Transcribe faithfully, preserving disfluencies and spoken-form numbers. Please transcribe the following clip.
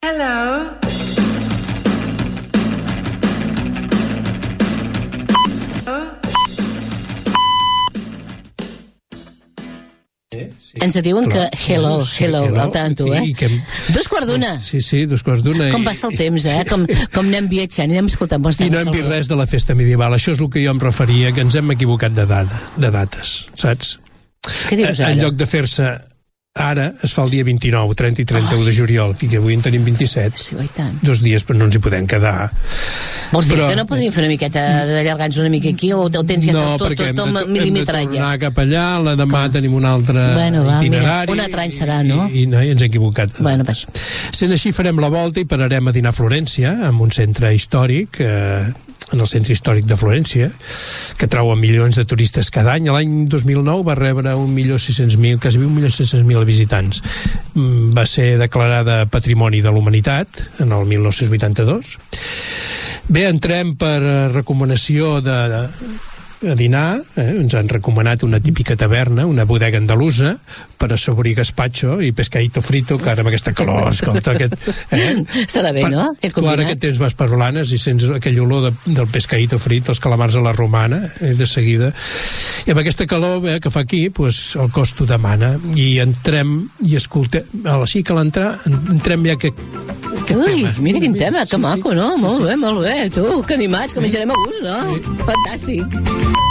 Hello. Ens diuen clar, que hello, sí, hello, hello, al tanto, eh? I, i que... Dos quarts d'una. Sí, sí, dos quarts d'una. Com i... passa el temps, eh? Com, com anem viatjant i anem escoltant bons temes. I no hem vist res de la festa medieval. Això és el que jo em referia, que ens hem equivocat de data, de dates, saps? Què dius ara? En lloc de fer-se ara, es fa el dia vint-i-nou, trenta i trenta-u de juliol. Fica, avui en tenim vint-i-set. Sí, oi tant. Dos dies, però no ens hi podem quedar. Vols dir però... que no podríem fer una miqueta d'allargar-nos una mica aquí, o el tens ja no, tot, tot, tot, tot milimetrat ja? No, perquè hem de tornar cap allà, la demà Com? tenim un altre bueno, va, itinerari. Mira, un altre any serà, no? I, i no, i ens hem equivocat. Bueno, pues. Sent així, farem la volta i pararem a dinar a Florència, en un centre històric, eh, en el centre històric de Florència, que trau milions de turistes cada any. L'any dos mil nou va rebre un milió sis-cents mil, quasi un milió sis-cents mil visitants. Va ser declarada Patrimoni de la Humanitat en el mil nou-cents vuitanta-dos. Bé, entrem per recomanació de, de a dinar, eh? Ens han recomanat una típica taverna, una bodega andalusa, per assaborir gazpacho i pescadito frito, que ara amb aquesta calor, escolta, aquest... Eh? Estarà bé, per, no? Tu ara que tens vas per Blanes i sents aquell olor de, del pescadito frit, els calamars a la romana, eh, de seguida. I amb aquesta calor eh, que fa aquí, pues, el cos t'ho demana. I entrem i escoltem... Així que a l'entrar, entrem ja que... Ui, tema. Mira quin tema, que sí, maco, no? Sí, molt sí. bé, molt bé. Tu, que animats, que menjarem a gust, no? Sí. Fantàstic.